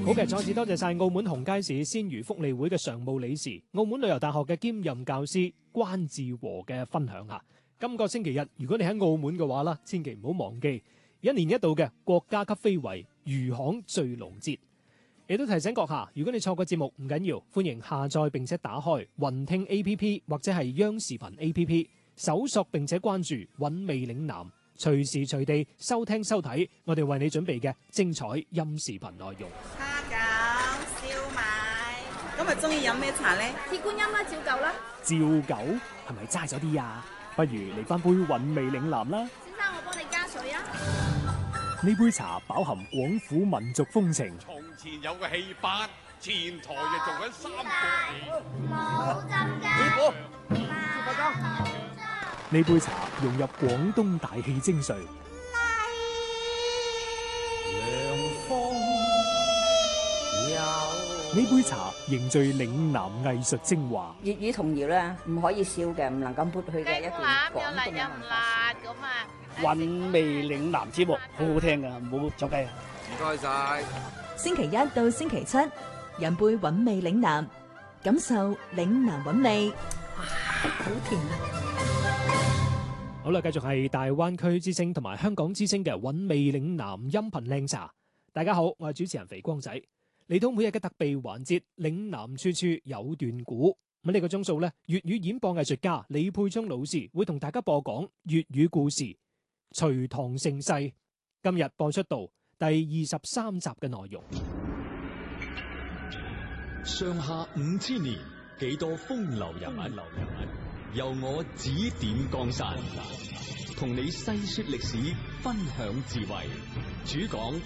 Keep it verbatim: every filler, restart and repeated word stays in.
好嘅，再次多謝晒澳門紅街市鮮魚福利會嘅常務理事、澳門旅遊大學嘅兼任教師關志和嘅分享下。今個星期日，如果你喺澳門嘅話啦，千祈唔好忘記一年一度嘅國家級非遺魚行醉龍節。亦都提醒閣下，如果你錯過節目唔緊要，歡迎下載並且打開雲聽 A P P 或者係央視頻 A P P， 搜索並且關注韻味嶺南，隨時隨地收聽收睇我哋為你準備嘅精彩音視頻內容。 蝦餃、燒賣，今日中意飲咩茶呢？ 鐵觀音啦，照舊啦。 照舊係咪齋咗啲啊？不如嚟翻杯韻味嶺南啦。 先生，我幫你加水啊。 呢杯茶飽含廣府民族風情。 從前有個戲班，前台就做緊三個冇針㗎。 師傅， 呢杯茶融入廣東大氣精髓。呢杯茶凝聚嶺南藝術精華。 粵語童謠咧，唔可以笑嘅，唔能夠抹去嘅一段廣東嘅文化。 咁啊！ 韻味嶺南節目好好聽噶，唔好走雞啊！ 唔該晒。 星期一到星期七，飲杯韻味嶺南，感受嶺南韻味。哇，好甜啊！ 好啦，繼續係大灣區之聲同埋香港之聲嘅韻味嶺南音頻靚茶。大家好，我係主持人肥光仔，嚟到每日嘅特備環節，嶺南處處有段古。咁呢個鐘數咧，粵語演播藝術家李佩聰老師會同大家播講粵語故事。隋唐盛世今日播出到第二十三集嘅內容。 上下五千年，幾多風流人物，由我指點江山，同你細說歷史，分享智慧，主講